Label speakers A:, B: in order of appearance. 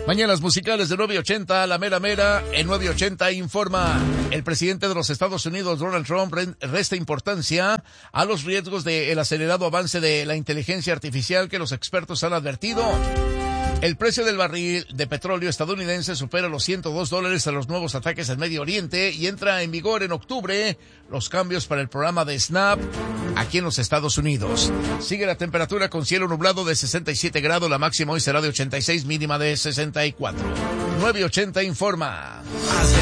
A: Mañanas musicales de 9:80, la mera mera. En 9:80 informa: el presidente de los Estados Unidos, Donald Trump, resta importancia a los riesgos del acelerado avance de la inteligencia artificial que los expertos han advertido. El precio del barril de petróleo estadounidense supera los $102 a los nuevos ataques en Medio Oriente y entra en vigor en octubre los cambios para el programa de SNAP aquí en los Estados Unidos. Sigue la temperatura con cielo nublado de 67 grados, la máxima hoy será de 86, mínima de 64. 9:80 informa.